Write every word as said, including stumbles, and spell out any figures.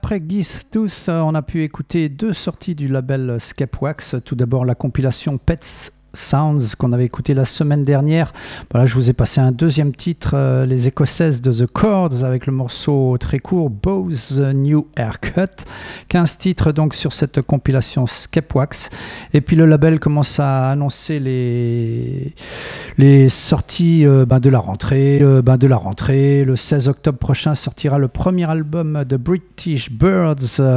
après Geese Tooth, on a pu écouter deux sorties du label Skepwax. Tout d'abord la compilation Pets Sounds qu'on avait écouté la semaine dernière. Voilà, je vous ai passé un deuxième titre, euh, les Écossaises de The Chords, avec le morceau très court Beau's New Haircut. quinze titres donc sur cette compilation Skepwax. Et puis le label commence à annoncer les, les sorties euh, ben de la rentrée. Euh, ben de la rentrée. Le seize octobre prochain sortira le premier album de British Birds, euh,